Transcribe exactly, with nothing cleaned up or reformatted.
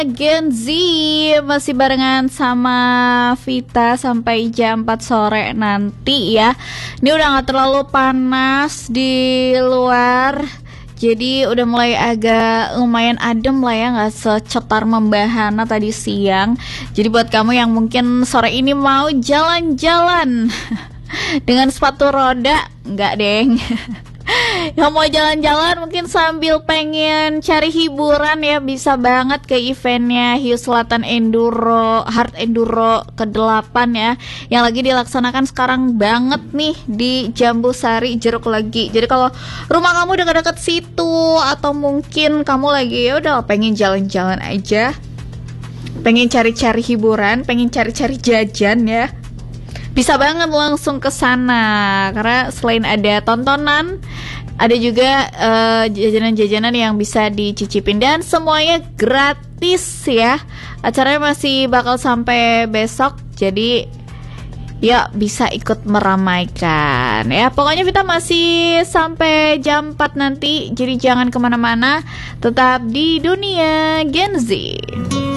Gen Z masih barengan sama Vita sampai jam empat sore nanti ya. Ini udah gak terlalu panas di luar, jadi udah mulai agak lumayan adem lah ya, gak secetar membahana tadi siang. Jadi buat kamu yang mungkin sore ini mau jalan-jalan dengan sepatu roda, enggak deng. Yang mau jalan-jalan mungkin sambil pengen cari hiburan ya, bisa banget ke eventnya Hiu Selatan Enduro Hard Enduro kedelapan ya, yang lagi dilaksanakan sekarang banget nih di Jambu Sari, Jeruk Legi. Jadi kalau rumah kamu dekat-dekat situ, atau mungkin kamu lagi ya udah pengen jalan-jalan aja, pengen cari-cari hiburan, pengen cari-cari jajan ya, bisa banget langsung ke sana. Karena selain ada tontonan, ada juga uh, jajanan-jajanan yang bisa dicicipin dan semuanya gratis ya. Acaranya masih bakal sampai besok, jadi ya bisa ikut meramaikan ya. Pokoknya kita masih sampai jam empat nanti, jadi jangan kemana-mana, tetap di dunia Gen Z.